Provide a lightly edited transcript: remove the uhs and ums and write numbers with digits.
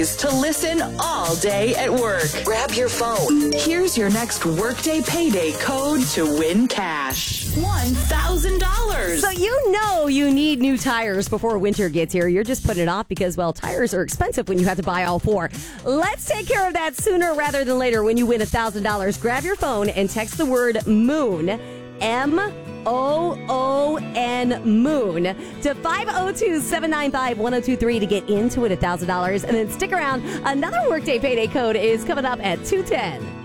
To listen all day at work. Grab your phone. Here's your next Workday Payday code to win cash. $1,000. So you know you need new tires before winter gets here. You're just putting it off because, well, tires are expensive when you have to buy all four. Let's take care of that sooner rather than later when you win $1,000. Grab your phone and text the word MOON, MOON, MOON, to 502-795-1023 to get into it $1,000. And then stick around. Another Workday Payday code is coming up at 2:10.